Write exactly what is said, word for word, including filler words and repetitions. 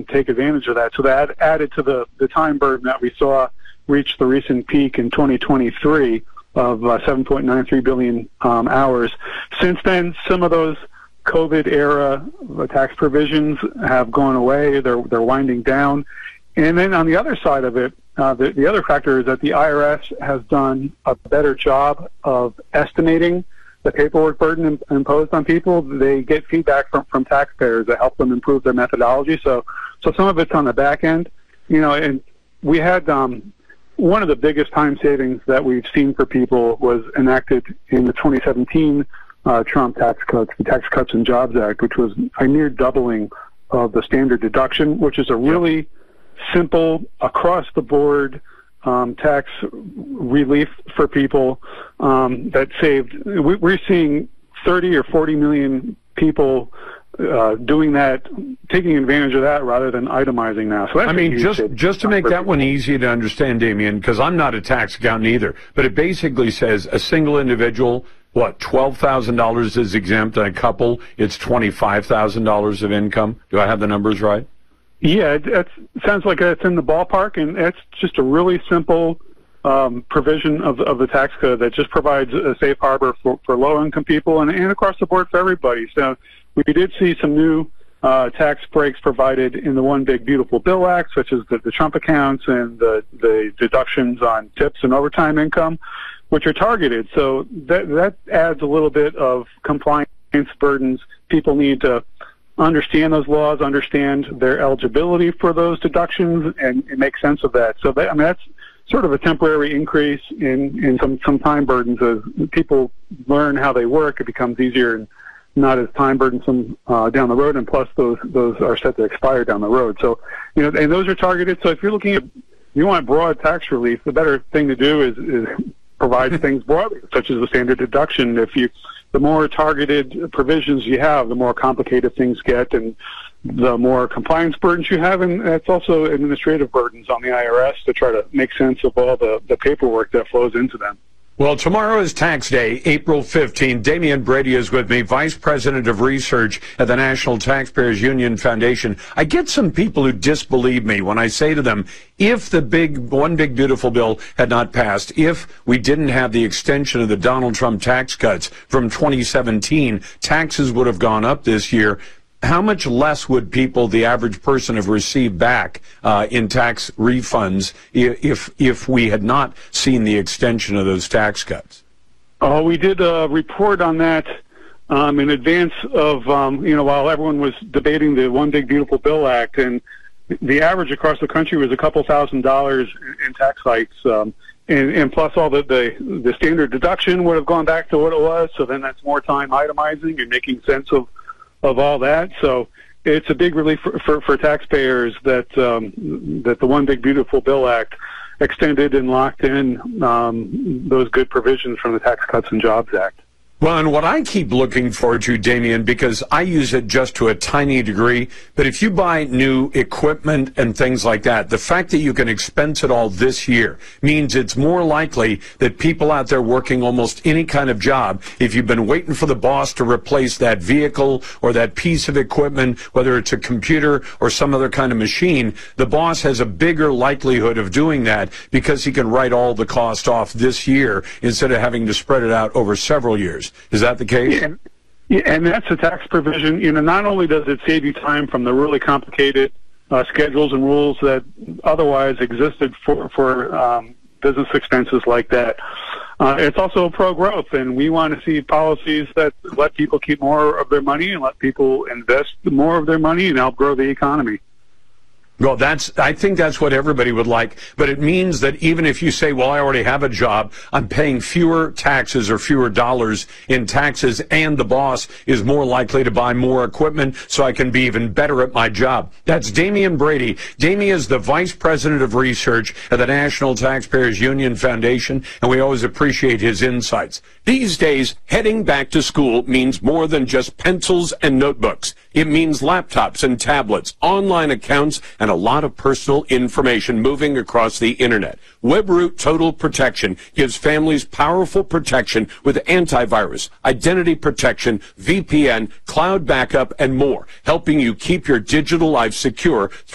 take advantage of that. So that added to the, the time burden that we saw reach the recent peak in twenty twenty-three of uh, seven point nine three billion um, hours. Since then, some of those COVID-era tax provisions have gone away. They're, they're winding down. And then on the other side of it, uh, the, the other factor is that the I R S has done a better job of estimating the paperwork burden imposed on people. They get feedback from, from taxpayers that help them improve their methodology. So, so some of it's on the back end, you know, and we had, um, one of the biggest time savings that we've seen for people was enacted in the twenty seventeen uh, Trump tax cuts, the Tax Cuts and Jobs Act, which was a near doubling of the standard deduction, which is a really simple, across-the-board um, tax relief for people um, that saved. We, we're seeing thirty or forty million people uh, doing that, taking advantage of that rather than itemizing now. So that's I mean, just just to make that one easy to understand, Damien, because I'm not a tax accountant either, but it basically says a single individual, what, twelve thousand dollars is exempt, and a couple, it's twenty-five thousand dollars of income. Do I have the numbers right? Yeah, it, it sounds like it's in the ballpark, and it's just a really simple um, provision of, of the tax code that just provides a safe harbor for, for low-income people and, and across the board for everybody. So we did see some new uh, tax breaks provided in the One Big Beautiful Bill Act, such as the, the Trump accounts and the, the deductions on tips and overtime income, which are targeted. So that, that adds a little bit of compliance burdens. People need to understand those laws, understand their eligibility for those deductions, and, and make sense of that. So that, I mean, that's sort of a temporary increase in, in some, some time burdens. As people learn how they work, it becomes easier and not as time burdensome uh, down the road, and plus those those are set to expire down the road. So, you know, and those are targeted. So if you're looking at, you want broad tax relief, the better thing to do is, is provide things broadly, such as the standard deduction. If you the more targeted provisions you have, the more complicated things get, and the more compliance burdens you have, and that's also administrative burdens on the I R S to try to make sense of all the, the paperwork that flows into them. Well, tomorrow is tax day, April fifteenth. Damien Brady is with me, Vice President of Research at the National Taxpayers Union Foundation. I get some people who disbelieve me when I say to them, if the big, one big beautiful bill had not passed, if we didn't have the extension of the Donald Trump tax cuts from twenty seventeen, taxes would have gone up this year. How much less would people, the average person, have received back uh, in tax refunds if if we had not seen the extension of those tax cuts? Oh, we did a report on that um, in advance of, um, you know, while everyone was debating the One Big Beautiful Bill Act, and the average across the country was a couple thousand dollars in tax hikes, um, and, and plus all the, the, the standard deduction would have gone back to what it was, so then that's more time itemizing and making sense of of all that. So it's a big relief for, for, for taxpayers that um, that the One Big Beautiful Bill Act extended and locked in um, those good provisions from the Tax Cuts and Jobs Act. Well, and what I keep looking forward to, Damien, because I use it just to a tiny degree, but if you buy new equipment and things like that, the fact that you can expense it all this year means it's more likely that people out there working almost any kind of job, if you've been waiting for the boss to replace that vehicle or that piece of equipment, whether it's a computer or some other kind of machine, the boss has a bigger likelihood of doing that because he can write all the cost off this year instead of having to spread it out over several years. Is that the case? Yeah, yeah, and that's a tax provision. You know, not only does it save you time from the really complicated uh, schedules and rules that otherwise existed for for um, business expenses like that, uh, it's also pro-growth, and we want to see policies that let people keep more of their money and let people invest more of their money and help grow the economy. Well, that's, I think that's what everybody would like, but it means that even if you say, well, I already have a job, I'm paying fewer taxes or fewer dollars in taxes, and the boss is more likely to buy more equipment so I can be even better at my job. That's Damien Brady. Damien is the Vice President of Research at the National Taxpayers Union Foundation, and we always appreciate his insights. These days, heading back to school means more than just pencils and notebooks. It means laptops and tablets, online accounts, and a lot of personal information moving across the internet. WebRoot Total Protection gives families powerful protection with antivirus, identity protection, V P N, cloud backup, and more, helping you keep your digital life secure